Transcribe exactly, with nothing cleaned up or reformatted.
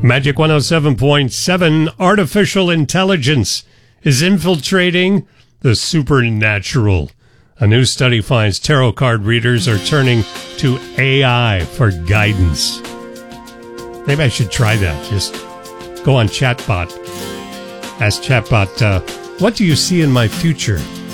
Magic one oh seven point seven, artificial intelligence is infiltrating the supernatural. A new study finds tarot card readers are turning to A I for guidance. Maybe I should try that. Just go on Chatbot. Ask Chatbot, uh, what do you see in my future?